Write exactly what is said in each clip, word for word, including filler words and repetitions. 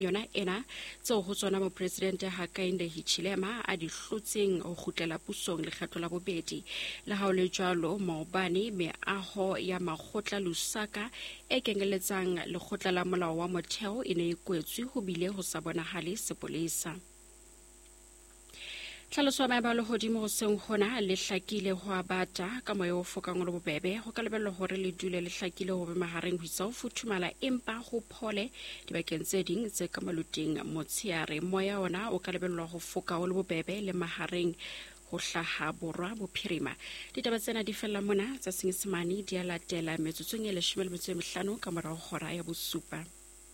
yona ena tseo ho tsona mopresidente Hakainde Hichilema a di hlotseng ho kgutlela pusong lekgetlo la bobedi le ha o le jwalo maobane meaho ya makgotla Lusaka e kengeletsang lekgotla la molao wa motheo e ne e kwetswe ho bile ho sa bonahale sepolesa. Tlhaloso ya ba le hodimo ho seng hona le hlakile ho abata ka moya o fokang le bobebe ho ka lebella hore le dule le hlakile ho be mahareng ho isa ho futhumala empa ho phole dibakeng tse ding tse ka maluteng motsheare moya ona o ka lebellwa ho foka ho le bobebe le mahareng ho hlaha borwa bophirima. Ditaba tsena di fella mona tsa Senyesemane di a latela metsotsong e leshome le metso e mehlano ka morao hora ya bosupa.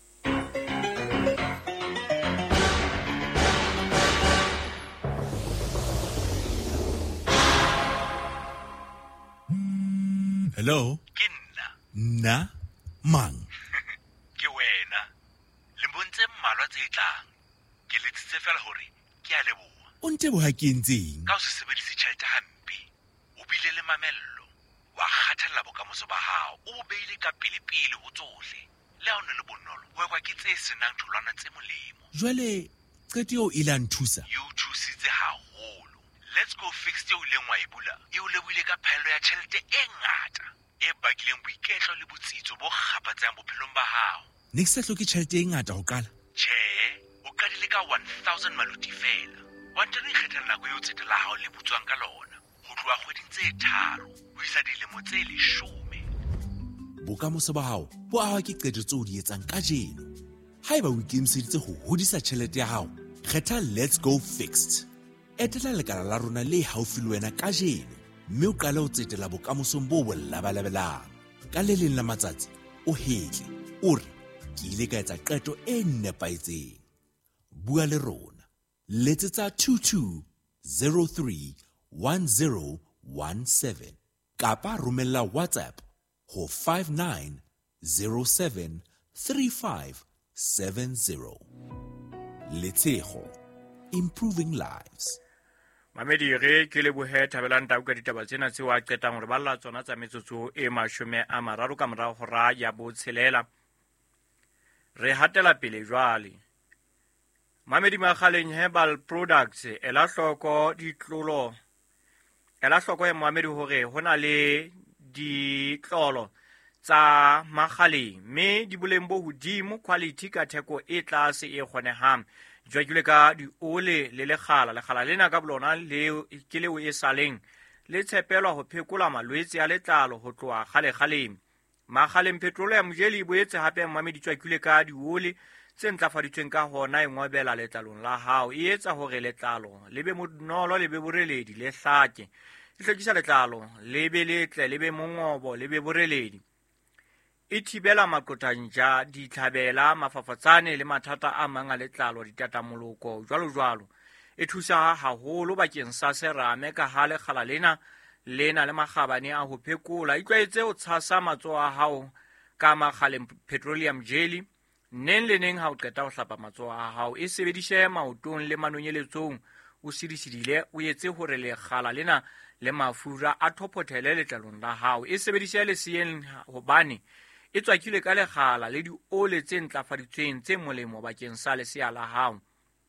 Hello? Kinna. Nna? Mang? Ke wena. Le mbontse mmalwa tse tlang. Ke letsitse fela hore ke a leboha. O nteboha ke ntseng? Ka ho se sebedise tjhelete hampe. O bile le mamello. Wa kgathalla bokamoso ba hao. O beile ka pele pele ho tsohle. Le ha o ne le bonolo. Ho ekwa ke tse senang tholwana tse molemo. Jwale qeto eo ile a nthusa. Yo thusitse haholo. Let's Go Fixed eo le ngwa e bula. E o lebohile ka phaello ya tjhelete e ngata. E bakileng boiketlo le botsitso bo kgapatsang bophelong ba hao. Ne ke sa hloke tjhelete e ngata ho qala. Tjhe, o qadile ka one thousand maluti fela. Wa ntano ikgethela nako eo tseta la hao le butswang ka lona. Ho tloha kgweding tse tharo, ho isa dilemo tse leshome. Bokamoso ba hao bo ahwa ke qeto tseo di etsang kajeno. Haeba o ikemiseditse ho hodisa tjhelete ya hao, kgetha Let's Go Fixed. Etela lekala la rona le haufi le wena kajeno, mme o qale ho tsetela bokamosong bo bolabalabelang. Ka le leng la matsatsi, o hetle, o re, ke ile ka etsa qeto e nepaetseng. Bua le rona. Letsetsa two two zero three one zero one seven. Kapa romella WhatsApp ho five nine zero seven three five seven zero. Letshego, improving lives. Mamedi re ke le bohe thabelang tau ka ditaba tsena tseo a qetang hore ba lla tsona tsa metsotso e mashome a mararo ka morao hora ya botshelela. Re hatela pele jwale. Mamedi Makgaleng Herbal Products ela hloko ditlolo. Ela hloko ya Mamedi hore hona le ditlolo tsa Makgaleng mme di boleng bo hodimo quality ka theko e tlase e kgonehang. Jwale ka di ole le lekgala lekgala lena ka bolona le ke leo e saleng le tshepelwa ho phekola malwetse a letlalo ho tloa khale khaleng. Makgaleng Petroleum Jelly boetse hape Mamedi tswakile ka di ole tse ntlafaditsweng ka hona e ngobela letlalong la hao e etsa hore letlalo le be monolo le be boreledi le hlake e hlokisa letlalo le be letle le be mongobo le be boreledi. E thibela maqotanja di tlhabela mafafatsane le mathata a mang a letlalo ditatamoloko jwalo jwalo. E thusa haholo bakeng sa serame ka ha lekgala lena lena le makgabane a ho phekola. Itlwaetse o tshasa matsoho a hao ka Makgaleng Petroleum Jelly neng le neng ha o qeta ho hlapa matsoho a hao. E sebedise maotong le manonyeletsong o sidisidile o etse hore lekgala lena le mafura a thopothele letlalong la hao. E sebedise le seeng hobane e tswakile ka lekgala le di ole tse ntlafaditsweng tse molemo bakeng sa lesea la hao.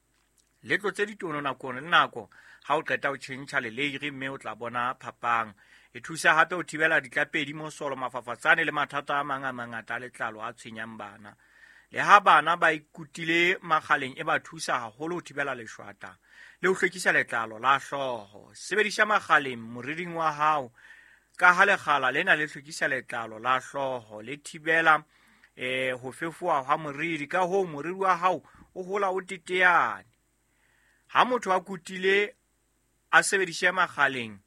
Le tlotse ditono nakong le nako ha o qeta ho tjhentjha leleiri mme o tla bona phapang. E thusa hape ho thibela ditlapedi mosolo mafafatsane le mathata a mang a mangata a letlalo a tshwenyang bana. Le ha bana ba ikutile Makgaleng e ba thusa haholo ho thibela leshwata le ho hlwekisa letlalo la hlooho. Sebedisa Makgaleng moriding wa hao ka ha lekgala lena le hlwekisa letlalo la hlooho le thibela eh ho fefuwa ha moriri ka ho moriri wa hao o hola o teteane. Ha motho a kutile a sebedisa Makgaleng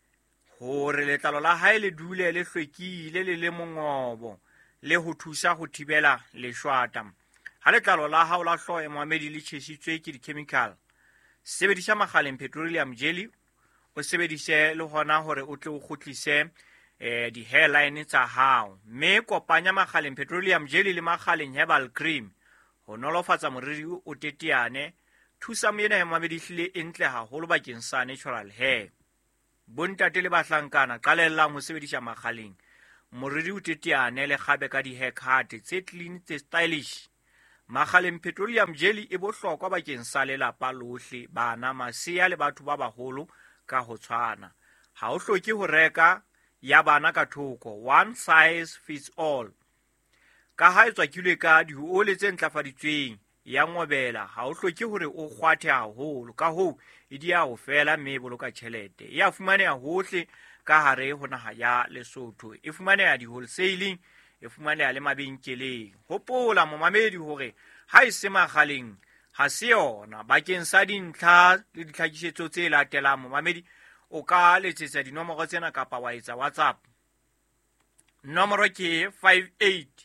hore letlalo la hae le dule le hlwekile le le mongobo le ho thusa ho thibela leshwata. Ha letlalo la hao la hlooho e Mamedi le tjhesitswe ke di-chemical, sebedisa Makgaleng Petroleum Jelly. O sebedise le hona hore o tle o kgutlise eh di hairline tsa hao. Me kopanya Makgaleng Petroleum Jelly le Makgaleng Herbal Cream ho nolofatsa moriri o teteane. Thusa moena ya Mamedi hlile entle haholo bakeng sa natural hair. Bontate le bahlankana qalellang ho sebedisa Makgaleng moriri o teteane le kgabe ka di haircut tse clean tse stylish. Makgaleng petroleum jelly e bohlokwa bakeng sa lelapa lohle, bana, masea le batho ba baholo ka ho tshwana. Ha o hloke ho reka ya bana ka thoko, one size fits all. Ka ha e tswakilwe ka diole tse ntlafaditsweng, ya ngobela, ha o hloke hore o kgwathe haholo, ka hoo e dia ho fela mme e boloka tjhelete. E a fumaneha hohle ka hare ho naha ya Lesotho, e fumaneha di-wholesaling, e fumaneha le mabenkeleng. Hopola momamedi hore ha e se makgaleng ha se yona. Bakeng sa dintlha le ditlhakisetso tse latelang, momamedi o ka letsetsa dinomoro tsena kapa wa etsa WhatsApp. Nomoro ke five eight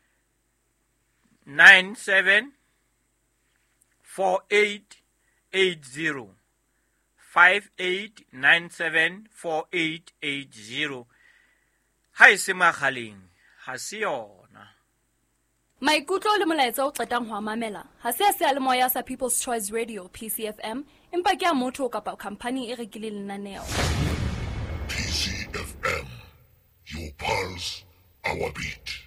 nine seven four eight eight zero, five eight nine seven four eight eight zero. Ha e se makgaleng ha se yona. Maikutlo le molaetsa o qetang ho mamela ha se se le moya sa People's Choice Radio P C F M, empa ke a motho kapa company e rekile lenaneo. P C F M, your pulse, our beat.